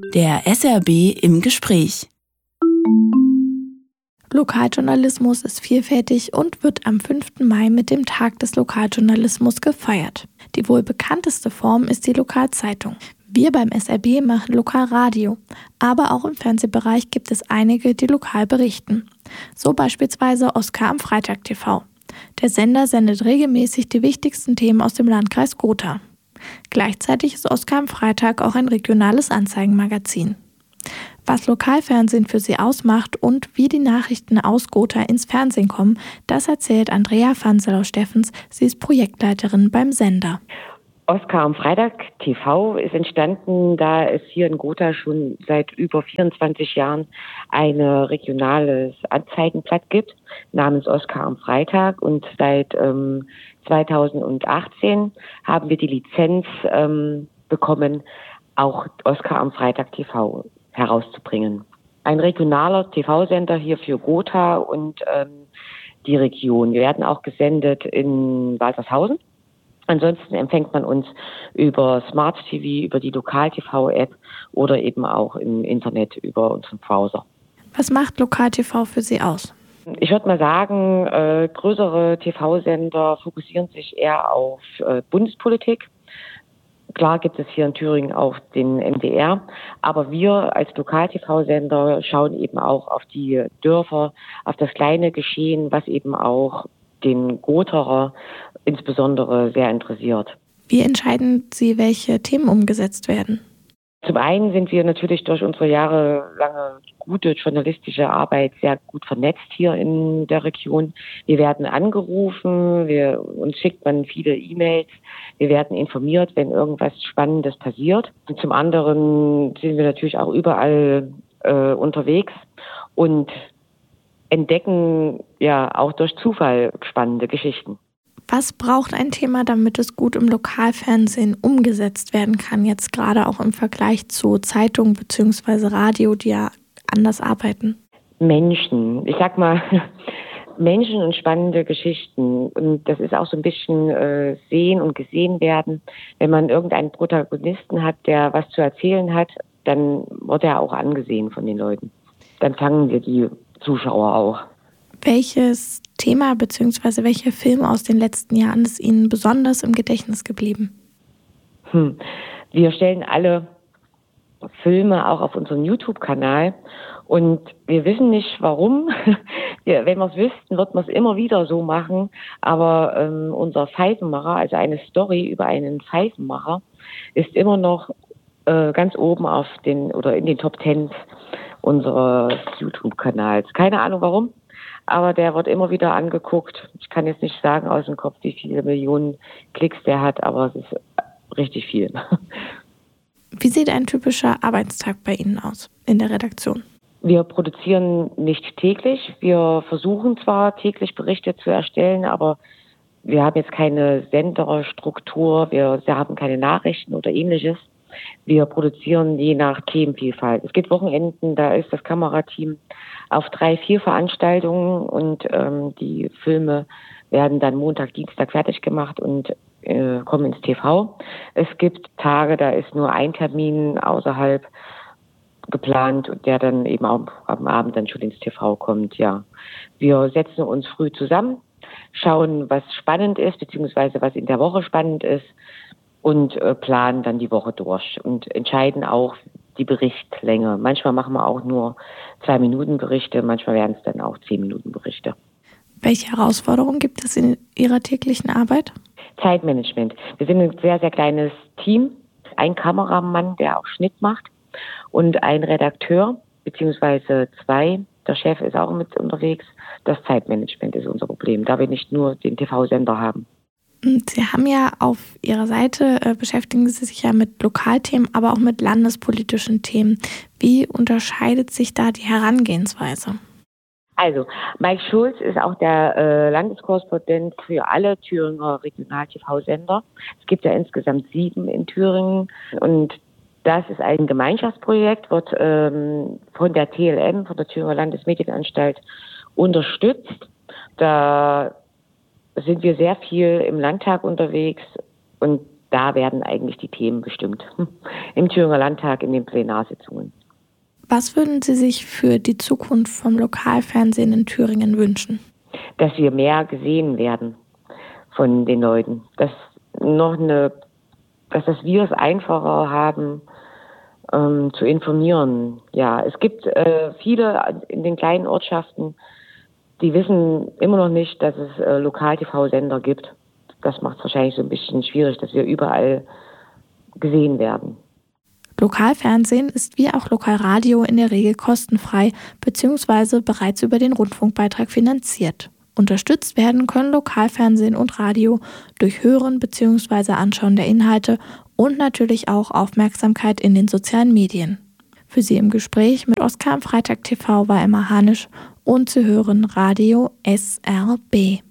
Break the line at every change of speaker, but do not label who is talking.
Der SRB im Gespräch.
Lokaljournalismus ist vielfältig und wird am 5. Mai mit dem Tag des Lokaljournalismus gefeiert. Die wohl bekannteste Form ist die Lokalzeitung. Wir beim SRB machen Lokalradio, aber auch im Fernsehbereich gibt es einige, die lokal berichten. So beispielsweise Oskar am Freitag TV. Der Sender sendet regelmäßig die wichtigsten Themen aus dem Landkreis Gotha. Gleichzeitig ist Oskar am Freitag auch ein regionales Anzeigenmagazin. Was Lokalfernsehen für sie ausmacht und wie die Nachrichten aus Gotha ins Fernsehen kommen, das erzählt Andrea Vanselau-Steffens. Sie ist Projektleiterin beim Sender.
Oskar am Freitag TV ist entstanden, da es hier in Gotha schon seit über 24 Jahren ein regionales Anzeigenblatt gibt, namens Oskar am Freitag. Und seit 2018 haben wir die Lizenz bekommen, auch Oskar am Freitag TV herauszubringen. Ein regionaler TV-Sender hier für Gotha und die Region. Wir werden auch gesendet in Waltershausen. Ansonsten empfängt man uns über Smart TV, über die Lokal-TV-App oder eben auch im Internet über unseren Browser.
Was macht Lokal-TV für Sie aus?
Ich würde mal sagen, größere TV-Sender fokussieren sich eher auf Bundespolitik. Klar gibt es hier in Thüringen auch den MDR, aber wir als Lokal-TV-Sender schauen eben auch auf die Dörfer, auf das kleine Geschehen, was eben auch den Gotherer insbesondere sehr interessiert.
Wie entscheiden Sie, welche Themen umgesetzt werden?
Zum einen sind wir natürlich durch unsere jahrelange gute journalistische Arbeit sehr gut vernetzt hier in der Region. Wir werden angerufen, uns schickt man viele E-Mails, wir werden informiert, wenn irgendwas Spannendes passiert. Und zum anderen sind wir natürlich auch überall unterwegs und entdecken ja auch durch Zufall spannende Geschichten.
Was braucht ein Thema, damit es gut im Lokalfernsehen umgesetzt werden kann, jetzt gerade auch im Vergleich zu Zeitungen bzw. Radio, die ja anders arbeiten?
Menschen. Ich sag mal, Menschen und spannende Geschichten. Und das ist auch so ein bisschen sehen und gesehen werden. Wenn man irgendeinen Protagonisten hat, der was zu erzählen hat, dann wird er auch angesehen von den Leuten. Dann fangen wir die Zuschauer auch.
Welches Thema bzw. welcher Film aus den letzten Jahren ist Ihnen besonders im Gedächtnis geblieben?
Wir stellen alle Filme auch auf unserem YouTube-Kanal und wir wissen nicht, warum. Wenn wir es wüssten, wird man es immer wieder so machen. Aber unser Pfeifenmacher, also eine Story über einen Pfeifenmacher, ist immer noch ganz oben in den Top 10 unseres YouTube-Kanals. Keine Ahnung warum. Aber der wird immer wieder angeguckt. Ich kann jetzt nicht sagen aus dem Kopf, wie viele Millionen Klicks der hat, aber es ist richtig viel.
Wie sieht ein typischer Arbeitstag bei Ihnen aus in der Redaktion?
Wir produzieren nicht täglich. Wir versuchen zwar täglich Berichte zu erstellen, aber wir haben jetzt keine Senderstruktur, wir haben keine Nachrichten oder ähnliches. Wir produzieren je nach Themenvielfalt. Es gibt Wochenenden, da ist das Kamerateam auf 3-4 Veranstaltungen und die Filme werden dann Montag, Dienstag fertig gemacht und kommen ins TV. Es gibt Tage, da ist nur ein Termin außerhalb geplant und der dann eben auch am Abend dann schon ins TV kommt. Ja, wir setzen uns früh zusammen, schauen, was spannend ist, beziehungsweise was in der Woche spannend ist und planen dann die Woche durch und entscheiden auch die Berichtlänge. Manchmal machen wir auch nur 2-Minuten-Berichte, manchmal werden es dann auch 10-Minuten-Berichte.
Welche Herausforderungen gibt es in Ihrer täglichen Arbeit?
Zeitmanagement. Wir sind ein sehr, sehr kleines Team. Ein Kameramann, der auch Schnitt macht und ein Redakteur, beziehungsweise 2. Der Chef ist auch mit unterwegs. Das Zeitmanagement ist unser Problem, da wir nicht nur den TV-Sender haben.
Sie haben ja auf Ihrer Seite, beschäftigen Sie sich ja mit Lokalthemen, aber auch mit landespolitischen Themen. Wie unterscheidet sich da die Herangehensweise?
Also, Mike Schulz ist auch der Landeskorrespondent für alle Thüringer Regional-TV-Sender. Es gibt ja insgesamt 7 in Thüringen und das ist ein Gemeinschaftsprojekt, wird von der TLM, von der Thüringer Landesmedienanstalt, unterstützt. Da sind wir sehr viel im Landtag unterwegs und Da werden eigentlich die Themen bestimmt. Im Thüringer Landtag, in den Plenarsitzungen.
Was würden Sie sich für die Zukunft vom Lokalfernsehen in Thüringen wünschen?
Dass wir mehr gesehen werden von den Leuten. Dass wir es einfacher haben, zu informieren. Ja, es gibt viele in den kleinen Ortschaften, die wissen immer noch nicht, dass es Lokal-TV-Sender gibt. Das macht es wahrscheinlich so ein bisschen schwierig, dass wir überall gesehen werden.
Lokalfernsehen ist wie auch Lokalradio in der Regel kostenfrei bzw. bereits über den Rundfunkbeitrag finanziert. Unterstützt werden können Lokalfernsehen und Radio durch Hören bzw. Anschauen der Inhalte und natürlich auch Aufmerksamkeit in den sozialen Medien. Für Sie im Gespräch mit Oskar am Freitag TV war Emma Hanisch und zu hören Radio SRB.